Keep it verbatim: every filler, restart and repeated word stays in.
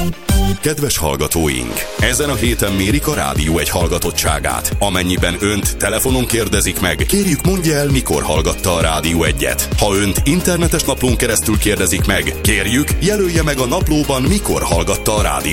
Kedves hallgatóink! Ezen a héten mérik a Rádió egy hallgatottságát. Amennyiben önt telefonon kérdezik meg, kérjük mondja el, mikor hallgatta a Rádió egyet. Ha önt internetes naplón keresztül kérdezik meg, kérjük jelölje meg a naplóban, mikor hallgatta a Rádió